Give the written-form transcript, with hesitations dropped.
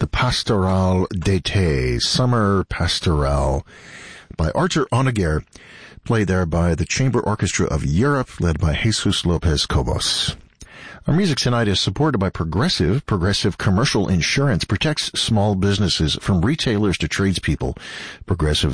the Pastoral d'été, Summer Pastoral, by Arthur Honegger, played there by the Chamber Orchestra of Europe, led by Jesus Lopez Cobos. Our music tonight is supported by Progressive. Progressive Commercial Insurance protects small businesses from retailers to tradespeople. Progressive